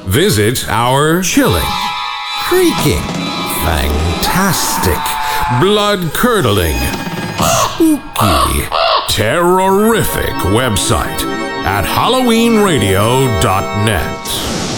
Visit our chilling, freaking, fantastic, blood-curdling, spooky, terrorific website at HalloweenRadio.net.